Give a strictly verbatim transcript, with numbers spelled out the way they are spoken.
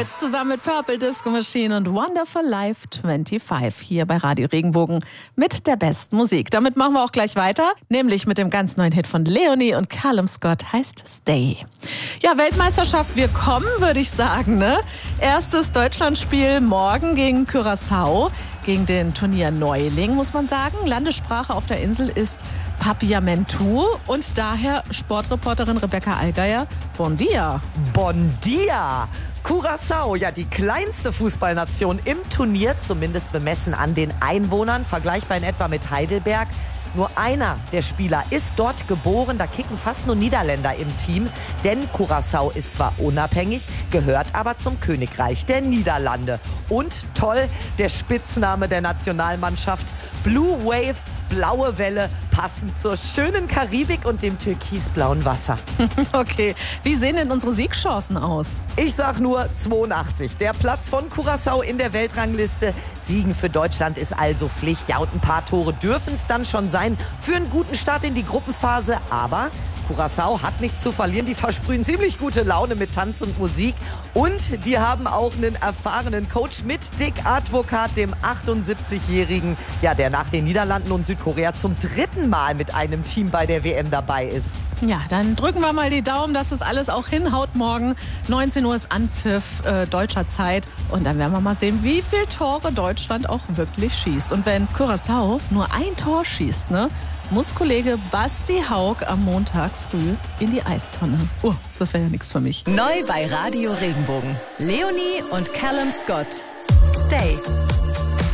Jetzt zusammen mit Purple Disco Machine und Wonderful Life fünfundzwanzig hier bei Radio Regenbogen mit der besten Musik. Damit machen wir auch gleich weiter, nämlich mit dem ganz neuen Hit von Leonie und Callum Scott, heißt Stay. Ja, Weltmeisterschaft, wir kommen, würde ich sagen, ne? Erstes Deutschlandspiel morgen gegen Curaçao, gegen den Turnierneuling, muss man sagen. Landessprache auf der Insel ist Papiamentu und daher Sportreporterin Rebecca Allgeier. Bon dia. Bon dia. Curaçao, ja die kleinste Fußballnation im Turnier, zumindest bemessen an den Einwohnern, vergleichbar in etwa mit Heidelberg. Nur einer der Spieler ist dort geboren, da kicken fast nur Niederländer im Team. Denn Curaçao ist zwar unabhängig, gehört aber zum Königreich der Niederlande. Und toll, der Spitzname der Nationalmannschaft, Blue Wave, blaue Welle, passend zur schönen Karibik und dem türkisblauen Wasser. Okay, wie sehen denn unsere Siegchancen aus? Ich sag nur zweiundachtzig. Der Platz von Curaçao in der Weltrangliste. Siegen für Deutschland ist also Pflicht. Ja, und ein paar Tore dürfen es dann schon sein für einen guten Start in die Gruppenphase. Aber Curaçao hat nichts zu verlieren. Die versprühen ziemlich gute Laune mit Tanz und Musik. Und die haben auch einen erfahrenen Coach mit Dick Advokat, dem achtundsiebzigjährigen, ja, der nach den Niederlanden und Südkorea zum dritten Mal mit einem Team bei der W M dabei ist. Ja, dann drücken wir mal die Daumen, dass das alles auch hinhaut morgen. neunzehn Uhr ist Anpfiff äh, deutscher Zeit. Und dann werden wir mal sehen, wie viele Tore Deutschland auch wirklich schießt. Und wenn Curaçao nur ein Tor schießt, ne, muss Kollege Basti Haug am Montag früh in die Eistonne. Oh, das wäre ja nichts für mich. Neu bei Radio Regenbogen. Leonie und Callum Scott. Stay.